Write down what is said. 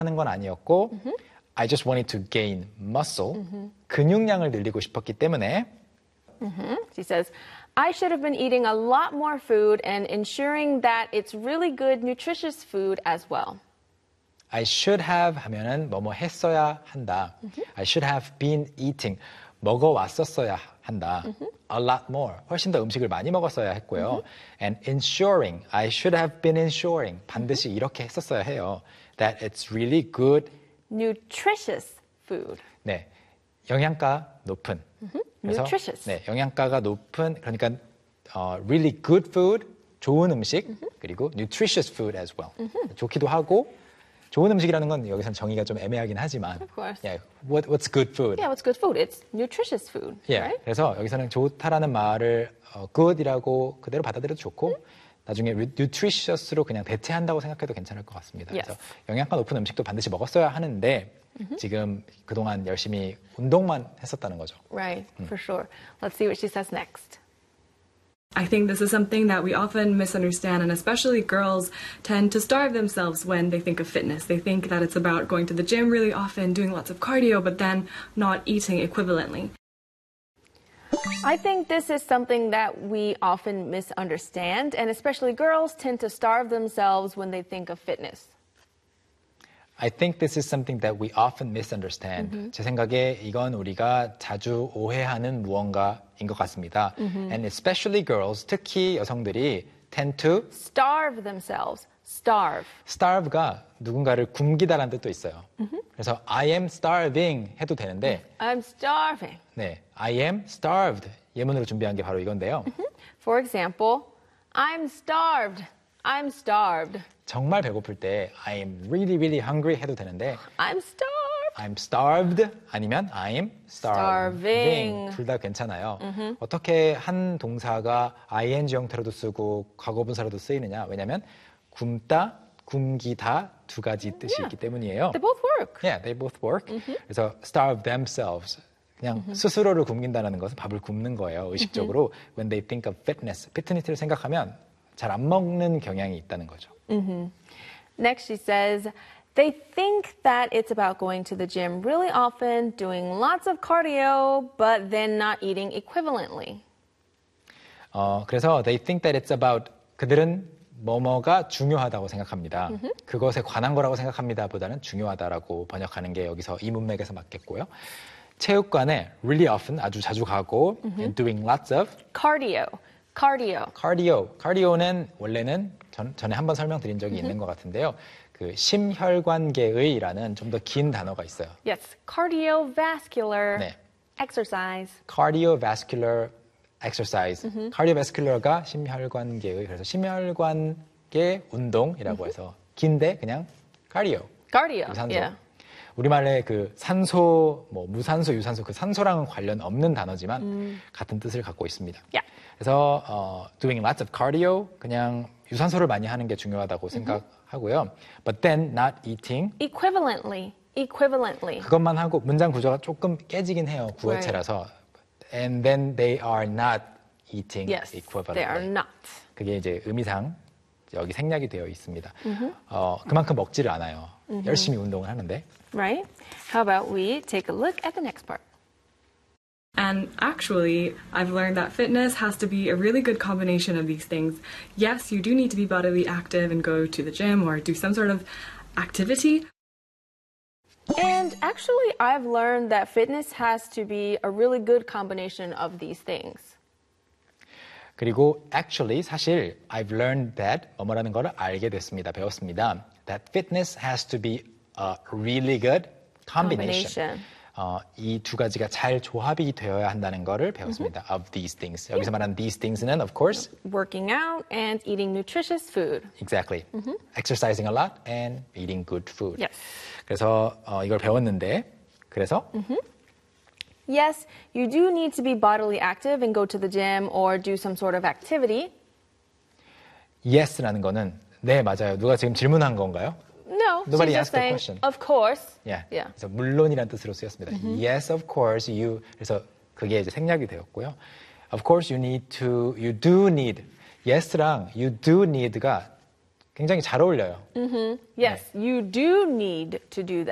하는 건 아니었고 I just wanted to gain muscle. 근육량을 늘리고 싶었기 때문에 She says, I should have been eating a lot more food and ensuring that it's really good, nutritious food as well. I should have 하면은 뭐뭐 했어야 한다. I should have been eating. 먹어왔었어야 한다. A lot more. 훨씬 더 음식을 많이 먹었어야 했고요. And ensuring. I should have been ensuring. 반드시 이렇게 했었어야 해요. That it's really good. Nutritious food. 네. 영양가 높은. 그래서, Nutritious. 네, 영양가가 높은 그러니까 really good food, 좋은 음식, 그리고 nutritious food as well. 좋기도 하고 좋은 음식이라는 건 여기서는 정의가 좀 애매하긴 하지만 Of course. Yeah, what's good food? Yeah, what's good food? It's nutritious food, Yeah, right? 그래서 여기서는 좋다라는 말을 good이라고 그대로 받아들여도 좋고 나중에 nutritious로 그냥 대체한다고 생각해도 괜찮을 것 같습니다. Yes. 그래서 영양가 높은 음식도 반드시 먹었어야 하는데 지금 그동안 열심히 운동만 했었다는 거죠. Right, for sure. Let's see what she says next. I think this is something that we often misunderstand, and especially girls tend to starve themselves when they think of fitness. They think that it's about going to the gym really often, doing lots of cardio, but then not eating equivalently. I think this is something that we often misunderstand, and especially girls tend to starve themselves when they think of fitness. I think this is something that we often misunderstand. 제 생각에 이건 우리가 자주 오해하는 무언가인 것 같습니다. And especially girls, 특히 여성들이 tend to Starve themselves. Starve. starve가 누군가를 굶기다라는 뜻도 있어요. 그래서 I am starving 해도 되는데 I'm starving. 네, I am starved 예문으로 준비한 게 바로 이건데요. For example, I'm starved. I'm starved. 정말 배고플 때 I am really, really hungry 해도 되는데 I'm starved. I'm starved 아니면 I'm starving Starving. 둘 다 괜찮아요. 어떻게 한 동사가 ing 형태로도 쓰고 과거분사로도 쓰이느냐? 왜냐하면 굶다, 굶기다 두 가지 뜻이 있기 때문이에요. They both work. Yeah, they both work. 그래서 starve themselves. 그냥 스스로를 굶긴다는 것은 밥을 굶는 거예요. 의식적으로. When they think of fitness. 피트니스를 생각하면 잘 안 먹는 경향이 있다는 거죠. Next, she says, they think that it's about going to the gym really often, doing lots of cardio, but then not eating equivalently. 그래서 they think that it's about 그들은 뭐뭐가 중요하다고 생각합니다. 그것에 관한 거라고 생각합니다 보다는 중요하다라고 번역하는 게 여기서 이 문맥에서 맞겠고요. 체육관에 really often 아주 자주 가고 and doing lots of Cardio. cardio는 원래는 전에 한번 설명드린 적이 있는 것 같은데요. 그 심혈관계의라는 좀 더 긴 단어가 있어요. Yes, cardiovascular 네. exercise. cardiovascular exercise. cardiovascular가 심혈관계의 그래서 심혈관계 운동이라고 해서 긴데 그냥 cardio. 유산소. Yeah. 우리말에 그 산소, 뭐 무산소, 유산소 그 산소랑은 관련 없는 단어지만 같은 뜻을 갖고 있습니다. Yeah. 그래서 doing lots of cardio 그냥 유산소를 많이 하는 게 중요하다고 생각하고요. But then not eating. Equivalently. 그것만 하고 문장 구조가 조금 깨지긴 해요. 구어체라서. And then they are not eating Yes, equivalently. they are not. 그게 이제 의미상 여기 생략이 되어 있습니다. 그만큼 먹지를 않아요. 열심히 운동을 하는데. Right? How about we take a look at the next part? And actually, I've learned that fitness has to be a really good combination of these things. Yes, you do need to be bodily active and go to the gym or do some sort of activity. And actually, I've learned that fitness has to be a really good combination of these things. 그리고 actually 사실 I've learned that 뭐라는 거를 알게 됐습니다. 배웠습니다. That fitness has to be a really good combination. 이 두 가지가 잘 조합이 되어야 한다는 거를 배웠습니다. Of these things. 여기서 말하는 these things는 of course Working out and eating nutritious food. exactly. Exercising a lot and eating good food. Yes. 그래서 이걸 배웠는데 그래서 Yes, you do need to be bodily active and go to the gym or do some sort of activity. yes라는 거는 네 맞아요. 누가 지금 질문한 건가요? No, Nobody she's just asked the saying, question. of course. Yeah. Yeah. 그래서 물론이란 뜻으로 쓰였습니다. Yes, of course, you. 그래서 그게 이제 생략이 되었고요. Of course, you do need. Yes랑 you do need가 굉장히 잘 어울려요. Yes, you do need to do that.